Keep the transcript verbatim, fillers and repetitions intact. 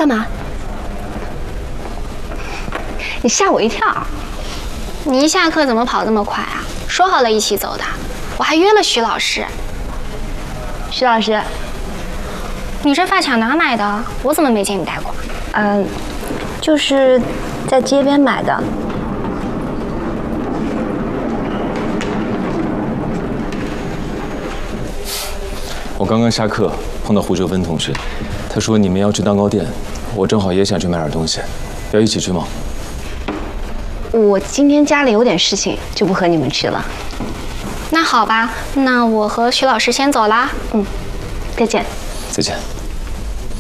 干嘛？你吓我一跳！ 你一下课怎么跑这么快啊？说好了一起走的，我还约了徐老师。 徐老师， 你这发卡哪买的？我怎么没见你带过？ 嗯，就是在街边买的。 我刚刚下课碰到胡哲芬同学，他说你们要去蛋糕店，我正好也想去买点东西，要一起去吗？ 我今天家里有点事情，就不和你们去了。 那好吧，那我和徐老师先走啦。 嗯，再见。 再见。